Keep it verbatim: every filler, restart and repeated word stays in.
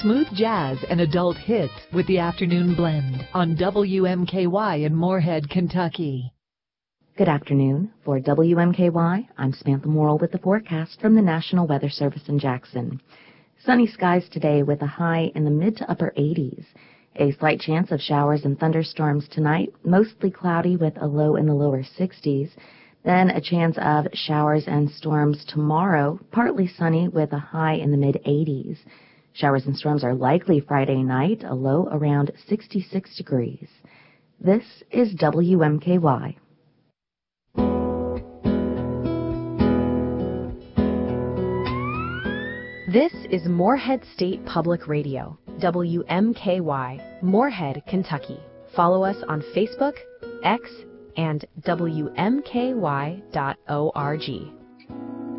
Smooth jazz and adult hits with the Afternoon Blend on W M K Y in Moorhead, Kentucky. Good afternoon. For W M K Y, I'm Samantha Morrill with the forecast from the National Weather Service in Jackson. Sunny skies today with a high in the mid to upper eighties. A slight chance of showers and thunderstorms tonight, mostly cloudy with a low in the lower sixties. Then a chance of showers and storms tomorrow, partly sunny with a high in the mid-eighties. Showers and storms are likely Friday night, a low around sixty-six degrees. This is W M K Y. This is Moorhead State Public Radio, W M K Y, Moorhead, Kentucky. Follow us on Facebook, X, and W M K Y dot org.